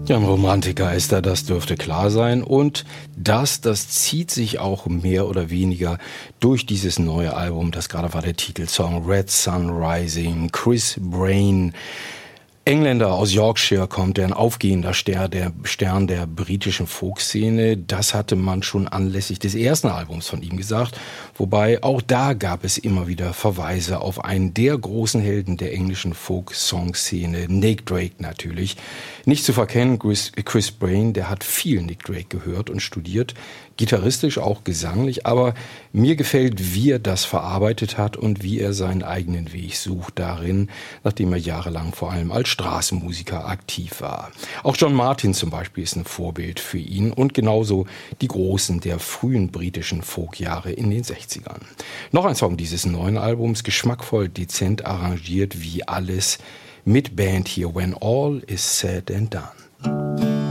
Ja, ein Romantiker ist er, das dürfte klar sein. Und das zieht sich auch mehr oder weniger durch dieses neue Album. Das gerade war der Titelsong Red Sun Rising, Chris Brain. Engländer aus Yorkshire kommt, der ein aufgehender Stern der britischen Folkszene. Das hatte man schon anlässlich des ersten Albums von ihm gesagt. Wobei auch da gab es immer wieder Verweise auf einen der großen Helden der englischen Folk-Song-Szene, Nick Drake natürlich. Nicht zu verkennen, Chris Brain, der hat viel Nick Drake gehört und studiert. Gitarristisch, auch gesanglich, aber mir gefällt, wie er das verarbeitet hat und wie er seinen eigenen Weg sucht darin, nachdem er jahrelang vor allem als Straßenmusiker aktiv war. Auch John Martyn zum Beispiel ist ein Vorbild für ihn und genauso die Großen der frühen britischen Folkjahre in den 60ern. Noch ein Song dieses neuen Albums, geschmackvoll, dezent arrangiert wie alles, mit Band hier, When All is Said and Done.